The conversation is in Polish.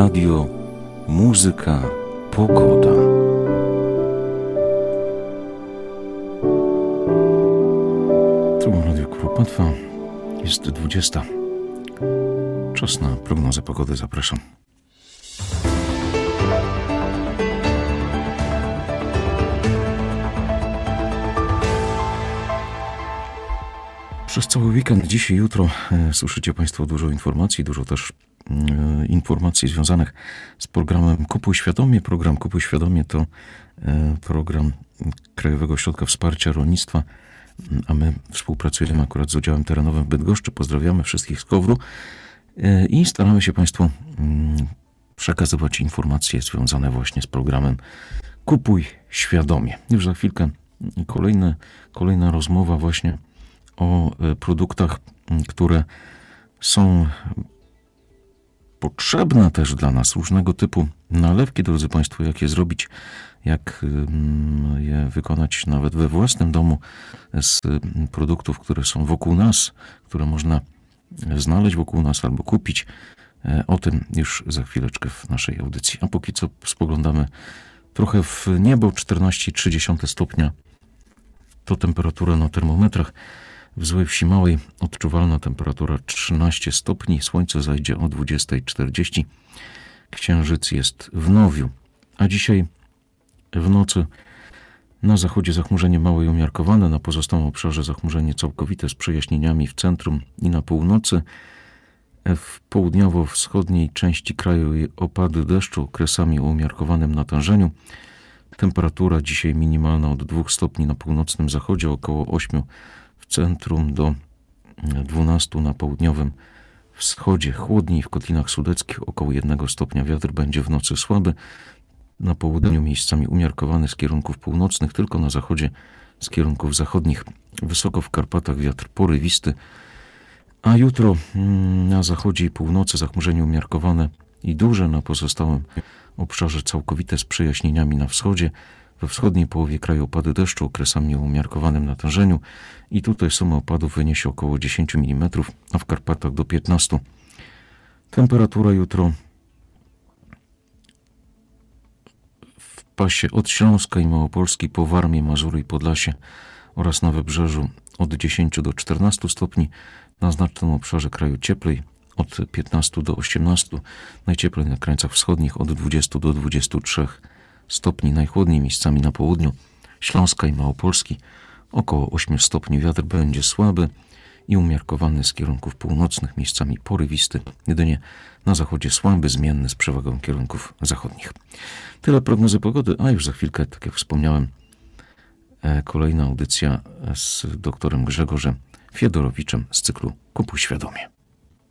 Radio, muzyka, pogoda. Tu Radio Kuropatwa, jest 20. Czas na prognozę pogody, zapraszam. Przez cały weekend, dziś i jutro, słyszycie Państwo dużo informacji, dużo też informacji związanych z programem Kupuj Świadomie. Program Kupuj Świadomie to program Krajowego Ośrodka Wsparcia Rolnictwa, a my współpracujemy akurat z oddziałem terenowym w Bydgoszczy. Pozdrawiamy wszystkich z KOWR-u i staramy się Państwu przekazywać informacje związane właśnie z programem Kupuj Świadomie. Już za chwilkę kolejna rozmowa właśnie o produktach, które są potrzebne też dla nas. Różnego typu nalewki, drodzy Państwo, jak je zrobić, jak je wykonać nawet we własnym domu z produktów, które są wokół nas, które można znaleźć wokół nas albo kupić. O tym już za chwileczkę w naszej audycji. A póki co spoglądamy trochę w niebo. 14,3 stopnia to temperatura na termometrach. W Złej Wsi Małej odczuwalna temperatura 13 stopni. Słońce zajdzie o 20:40. Księżyc jest w Nowiu. A dzisiaj w nocy na zachodzie zachmurzenie małe i umiarkowane, na pozostałym obszarze zachmurzenie całkowite z przejaśnieniami w centrum i na północy. W południowo-wschodniej części kraju opady deszczu okresami o umiarkowanym natężeniu. Temperatura dzisiaj minimalna od 2 stopni na północnym zachodzie, około 8 w centrum do 12 na południowym wschodzie. Chłodniej w Kotlinach Sudeckich, około 1 stopnia. Wiatr będzie w nocy słaby. Na południu miejscami umiarkowany z kierunków północnych, tylko na zachodzie z kierunków zachodnich. Wysoko w Karpatach wiatr porywisty. A jutro na zachodzie i północy zachmurzenie umiarkowane i duże, na pozostałym obszarze całkowite z przejaśnieniami na wschodzie. We wschodniej połowie kraju opady deszczu okresami o umiarkowanym natężeniu i tutaj suma opadów wyniesie około 10 mm, a w Karpatach do 15. Temperatura jutro w pasie od Śląska i Małopolski po Warmię, Mazury i Podlasie oraz na Wybrzeżu od 10 do 14 stopni. Na znacznym obszarze kraju cieplej od 15 do 18, najcieplej na krańcach wschodnich od 20 do 23 stopni, najchłodniej miejscami na południu Śląska i Małopolski około 8 stopni. Wiatr będzie słaby i umiarkowany z kierunków północnych, miejscami porywisty, jedynie na zachodzie słaby, zmienny z przewagą kierunków zachodnich. Tyle prognozy pogody, a już za chwilkę, tak jak wspomniałem, kolejna audycja z doktorem Grzegorzem Fiedorowiczem z cyklu Kupuj Świadomie.